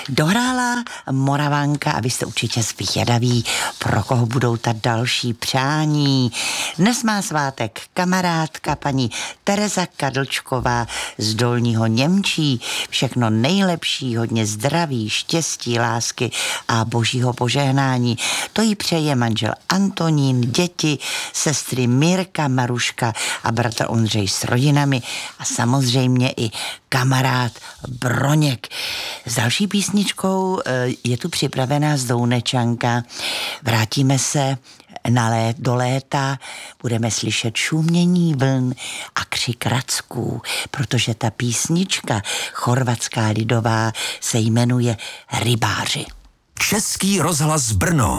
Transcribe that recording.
Dohrála Moravanka a vy jste určitě zvědaví, pro koho budou ta další přání. Dnes má svátek kamarádka paní Tereza Kadlčková z Dolního Němčí. Všechno nejlepší, hodně zdraví, štěstí, lásky a božího požehnání. To jí přeje manžel Antonín, děti, sestry Mirka, Maruška a bratr Ondřej s rodinami a samozřejmě i kamarád Broněk. S další písničkou je tu připravená Zdounečanka. Vrátíme se do léta, budeme slyšet šumění vln a křik racků, protože ta písnička chorvatská lidová se jmenuje Rybáři. Český rozhlas Brno.